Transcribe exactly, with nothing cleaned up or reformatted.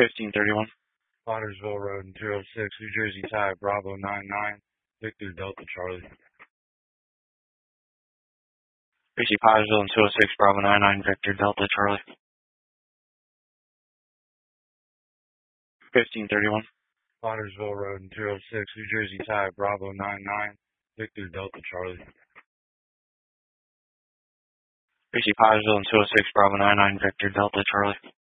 fifteen thirty-one. Pottersville Road and two oh six, New Jersey Tire, Bravo nine nine, Victor Delta Charlie. Tracy Pottersville and two oh six, Bravo nine nine, Victor Delta Charlie. fifteen thirty-one. Pottersville Road and two oh six, New Jersey Tire, Bravo nine nine, Victor Delta Charlie. Tracy Pottersville and two oh six, Bravo nine nine, Victor Delta Charlie.